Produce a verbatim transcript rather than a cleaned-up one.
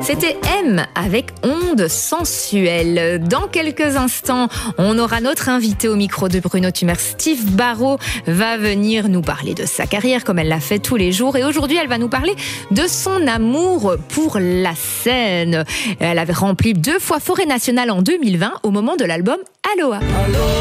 C'était M avec Onde sensuelle. Dans quelques instants, on aura notre invité au micro de Bruno Tumeur. Steve Barrault va venir nous parler de sa carrière comme elle l'a fait tous les jours. Et aujourd'hui, elle va nous parler de son amour pour la scène. Elle avait rempli deux fois Forêt Nationale en deux mille vingt au moment de l'album Aloha. Aloha.